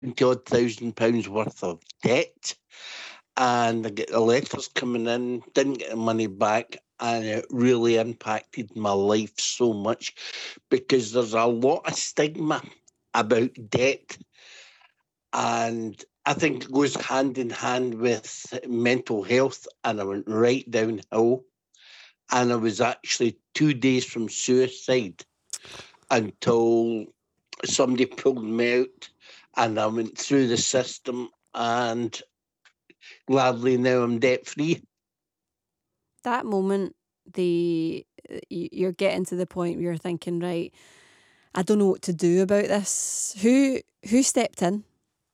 £20,000 worth of debt, and I get the letters coming in, didn't get the money back, and it really impacted my life so much because there's a lot of stigma about debt, and I think it goes hand in hand with mental health, and I went right downhill, and I was actually 2 days from suicide until somebody pulled me out, and I went through the system, and gladly now I'm debt free. That moment, you're getting to the point where you're thinking, right, I don't know what to do about this. Who stepped in?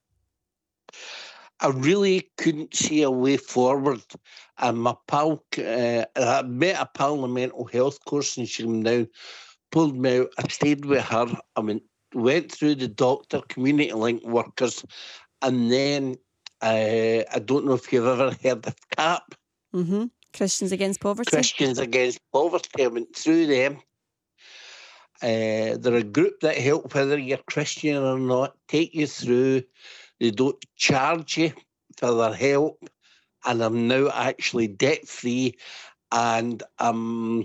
I really couldn't see a way forward. And my pal, I met a pal on a mental health course, and she came down, pulled me out. I stayed with her. Went through the doctor, community link workers, and then I don't know if you've ever heard of CAP, Mm-hmm. Christians Against Poverty. Christians Against Poverty. I went through them. They're a group that help whether you're Christian or not, take you through. They don't charge you for their help, and I'm now actually debt free, and I'm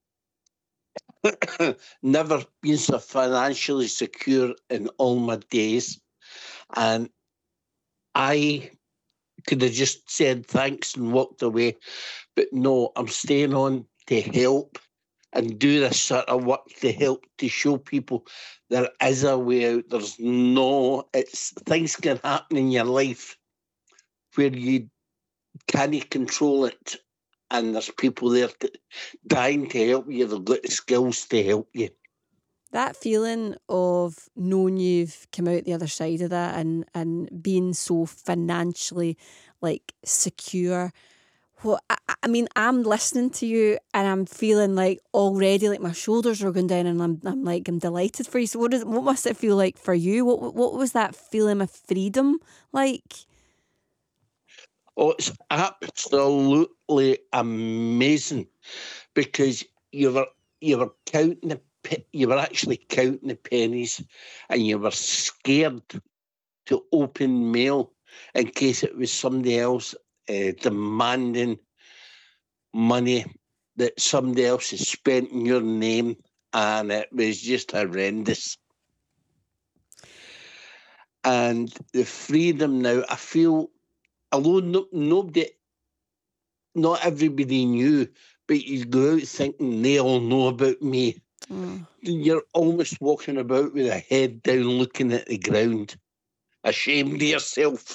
never been so financially secure in all my days. And I could have just said thanks and walked away, but no, I'm staying on to help and do this sort of work to help to show people there is a way out. It's things can happen in your life where you can't control it, and there's people there dying to help you. They've got the skills to help you. That feeling of knowing you've come out the other side of that and being so financially secure. Well, I mean, I'm listening to you and I'm feeling like already like my shoulders are going down, and I'm delighted for you. So what must it feel like for you? What was that feeling of freedom like? Oh, it's absolutely amazing because you were you were actually counting the pennies, and you were scared to open mail in case it was somebody else demanding money that somebody else had spent in your name, and it was just horrendous. And the freedom now, I feel, although not everybody knew, but you go out thinking they all know about me. Oh. You're almost walking about with a head down looking at the ground, ashamed of yourself.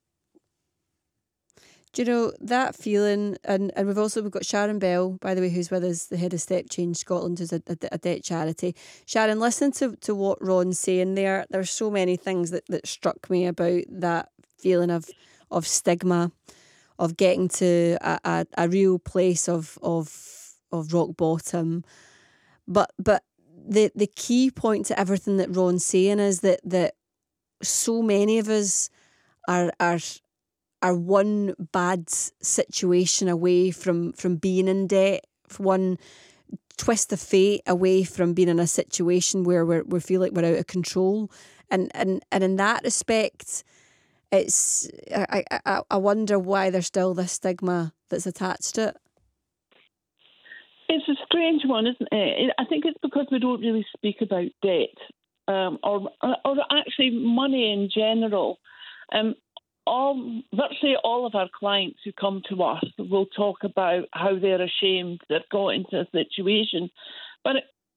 Do you know that feeling? And we've got Sharon Bell, by the way, who's with us, the head of Step Change Scotland, who's a debt charity. Sharon, listen to what Ron's saying there. There's so many things that struck me about that feeling of stigma, of getting to a real place of rock bottom. But the key point to everything that Ron's saying is that so many of us are one bad situation away from being in debt, one twist of fate away from being in a situation where we feel like we're out of control, and in that respect, it's I wonder why there's still this stigma that's attached to it. It's a strange one, isn't it? I think it's because we don't really speak about debt, or actually money in general. Virtually all of our clients who come to us will talk about how they're ashamed they've got into a situation. But,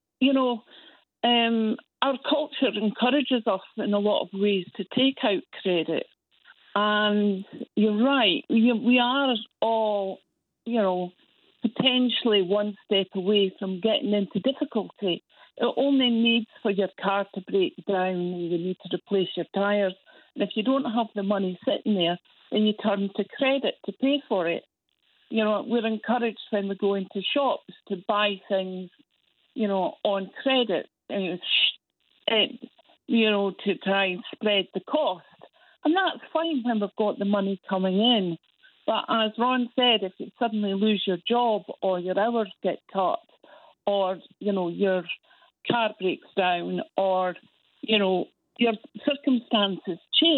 our culture encourages us in a lot of ways to take out credit. And you're right, we are all, potentially one step away from getting into difficulty. It only needs for your car to break down and you need to replace your tyres. And if you don't have the money sitting there, then you turn to credit to pay for it. We're encouraged when we go into shops to buy things, on credit, to try and spread the cost. And that's fine when we've got the money coming in. But as Ron said, if you suddenly lose your job or your hours get cut or, your car breaks down or, your circumstances change,